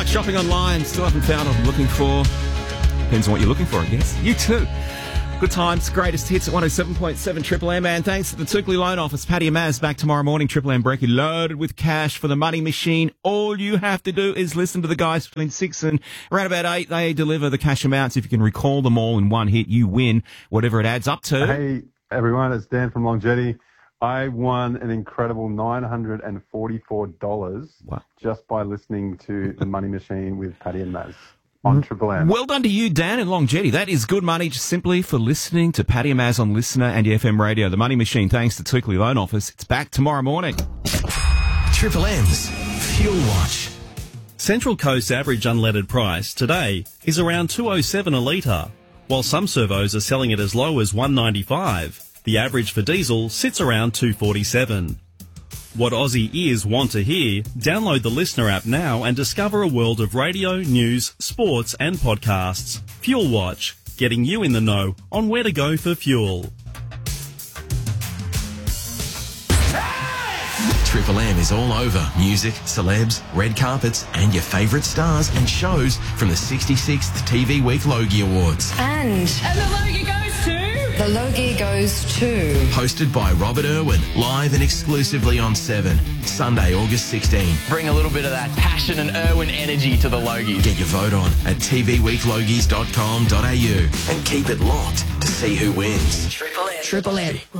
Right, shopping online. Still haven't found what I'm looking for. Depends on what you're looking for, I guess. You too. Good times, greatest hits at 107.7 Triple M. And thanks to the Tukley Loan Office. Paddy and Maz back tomorrow morning. Triple M Breaky loaded with cash for the money machine. All you have to do is listen to the guys between 6 and around about 8. They deliver the cash amounts. If you can recall them all in one hit, you win whatever it adds up to. Hey, everyone. It's Dan from Longjetti. I won an incredible $944 just by listening to the money machine with Paddy and Maz on Triple M. Well done to you, Dan, and Longjetti. That is good money just simply for listening to Paddy and Maz on Listener and your FM radio. The money machine, thanks to Tukley Loan Office. It's back tomorrow morning. Triple M's Fuel Watch. Central Coast's average unleaded price today is around $2.07 a litre, while some servos are selling it as low as $1.95. The average for diesel sits around $2.47. What Aussie ears want to hear? Download the Listener app now and discover a world of radio, news, sports and podcasts. Fuel Watch, getting you in the know on where to go for fuel. Triple M is all over music, celebs, red carpets and your favourite stars and shows from the 66th TV Week Logie Awards. And the Logie goes to... The Logie goes to... Hosted by Robert Irwin, live and exclusively on 7, Sunday, August 16. Bring a little bit of that passion and Irwin energy to the Logies. Get your vote on at tvweeklogies.com.au and keep it locked to see who wins. Triple M.